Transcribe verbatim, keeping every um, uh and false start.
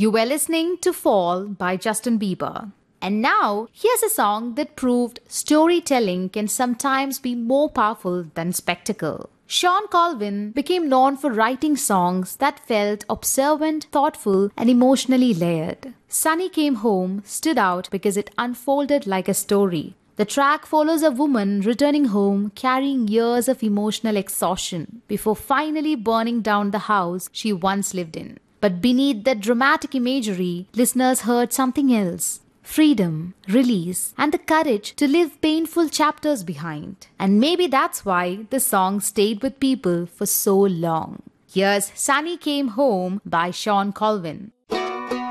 You were listening to Fall by Justin Bieber. And now, here's a song that proved storytelling can sometimes be more powerful than spectacle. Shawn Colvin became known for writing songs that felt observant, thoughtful, and emotionally layered. Sunny Came Home stood out because it unfolded like a story. The track follows a woman returning home carrying years of emotional exhaustion before finally burning down the house she once lived in. But beneath that dramatic imagery, listeners heard something else. Freedom, release, and the courage to leave painful chapters behind. And maybe that's why the song stayed with people for so long. Here's Sunny Came Home by Shawn Colvin.